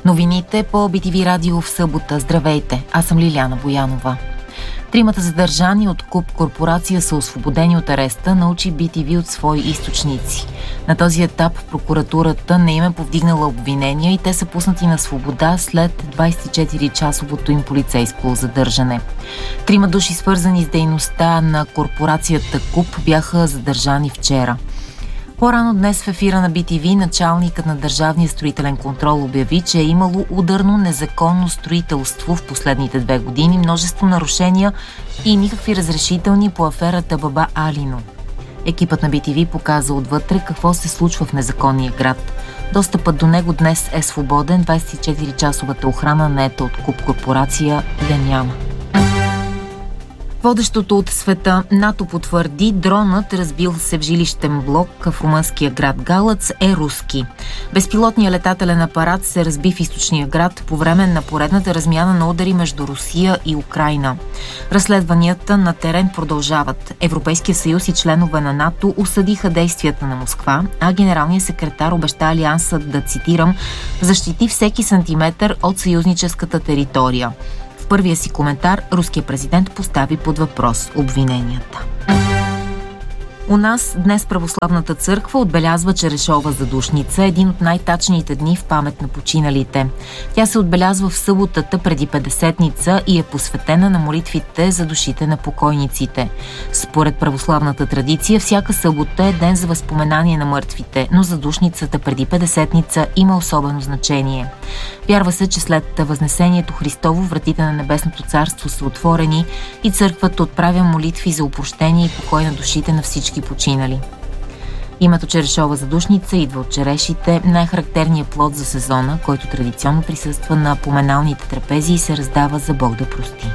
Новините по BTV Радио в събота. Здравейте, аз съм Лиляна Боянова. Тримата задържани от КУП корпорация са освободени от ареста, научи BTV от свои източници. На този етап прокуратурата не им е повдигнала обвинения и те са пуснати на свобода след 24-часовото им полицейско задържане. Трима души, свързани с дейността на корпорацията КУП, бяха задържани вчера. По-рано днес в ефира на BTV началникът на Държавния строителен контрол обяви, че е имало ударно незаконно строителство в последните 2 години, множество нарушения и никакви разрешителни по аферата Баба Алино. Екипът на BTV показа отвътре какво се случва в незаконния град. Достъпът до него днес е свободен, 24-часовата охрана наета от КУП корпорация я няма. Водещото от света НАТО потвърди, дронът, разбил се в жилищен блок в румънския град Галац, е руски. Безпилотният летателен апарат се разби в източния град по време на поредната размяна на удари между Русия и Украйна. Разследванията на терен продължават. Европейския съюз и членове на НАТО осъдиха действията на Москва, а генералният секретар обеща Алиансът да, цитирам, защити всеки сантиметър от съюзническата територия. В първия си коментар руският президент постави под въпрос обвиненията. У нас днес Православната църква отбелязва Черешова задушница, един от най-тачните дни в памет на починалите. Тя се отбелязва в съботата преди Петдесетница и е посветена на молитвите за душите на покойниците. Според православната традиция, всяка събота е ден за възпоменание на мъртвите, но задушницата преди Петдесетница има особено значение. Вярва се, че след Възнесението Христово вратите на Небесното царство са отворени и църквата отправя молитви за опрощение и покой на душите на всички починали. Името Черешова задушница идва от черешите, най-характерният плод за сезона, който традиционно присъства на поминалните трапези и се раздава за Бог да прости.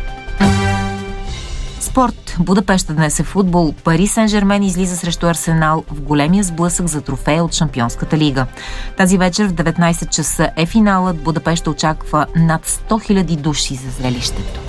Спорт. Будапеща днес е футбол. Пари Сен-Жермен излиза срещу Арсенал в големия сблъсък за трофея от Шампионската лига. Тази вечер в 19 часа е финалът. Будапеща очаква над 100 000 души за зрелището.